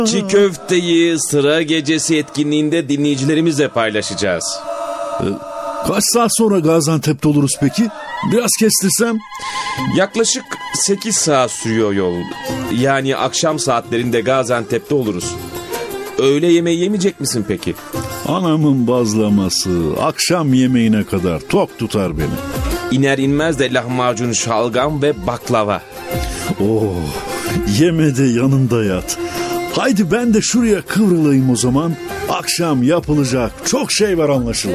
Çiğ köfteyi sıra gecesi etkinliğinde dinleyicilerimizle paylaşacağız. Kaç saat sonra Gaziantep'te oluruz peki? Biraz kestirsem. Yaklaşık 8 saat sürüyor yol. Yani akşam saatlerinde Gaziantep'te oluruz. Öğle yemeği yemeyecek misin peki? Anamın bazlaması akşam yemeğine kadar tok tutar beni. İner inmez de lahmacun, şalgam ve baklava. Oh, yeme de yanında yat. Haydi ben de şuraya kıvrılayım o zaman. Akşam yapılacak çok şey var anlaşılan.